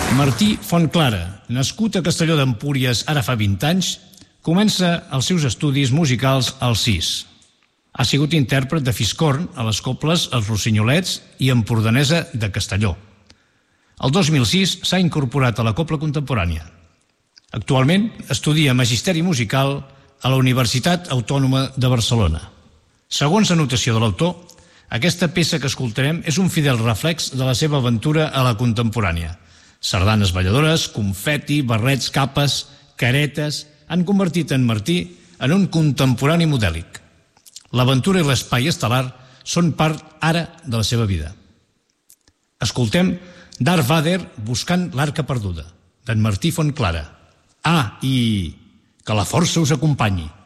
Martí Fontclara, nascut a Castelló d'Empúries ara fa 20 anys, comença els seus estudis musicals als 6. Ha sigut intèrpret de fiscorn a les cobles Els Rossinyolets i Empordanesa de Castelló. El 2006 s'ha incorporat a la cobla contemporània. Actualment estudia Magisteri Musical a la Universitat Autònoma de Barcelona. Segons anotació de l'autor, aquesta peça que escoltarem és un fidel reflex de la seva aventura a la contemporània. Sardanes balladores, confeti, barrets, capes, caretes han convertit en Martí en un contemporani modèlic. L'aventura i l'espai estel·lar són part ara de la seva vida. Escoltem Darth Vader buscant l'arca perduda, d'en Martí Fontclara. I que la força us acompanyi.